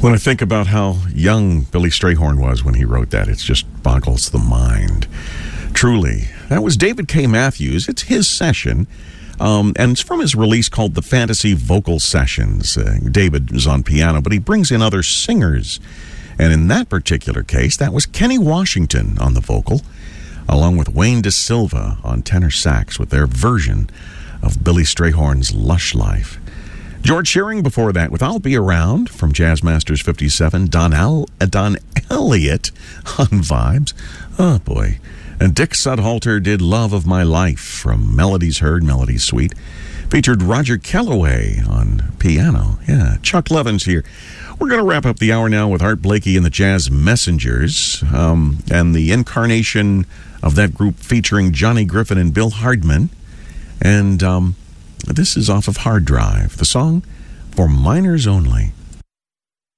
When I think about how young Billy Strayhorn was when he wrote that, it just boggles the mind. Truly. That was David K. Matthews. It's his session, and it's from his release called The Fantasy Vocal Sessions. David is on piano, but he brings in other singers. And in that particular case, that was Kenny Washington on the vocal, along with Wayne Da Silva on tenor sax with their version of Billy Strayhorn's Lush Life. George Shearing before that with I'll Be Around from Jazz Masters 57. Don Elliott on Vibes. Oh, boy. And Dick Sudhalter did Love of My Life from Melodies Heard, Melodies Sweet. Featured Roger Kellaway on piano. Yeah, Chuck Levin's here. We're going to wrap up the hour now with Art Blakey and the Jazz Messengers, and the incarnation of that group featuring Johnny Griffin and Bill Hardman. And this is off of Hard Drive, the song For Minors Only.